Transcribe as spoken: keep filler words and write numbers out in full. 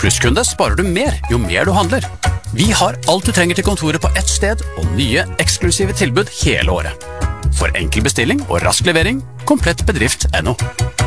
plusskunde sparer du mer jo mer du handler. Vi har alt du trenger til kontoret på ett sted, og nye, eksklusive tilbud hele året. For enkel bestilling og rask levering, komplett bedrift punktum no.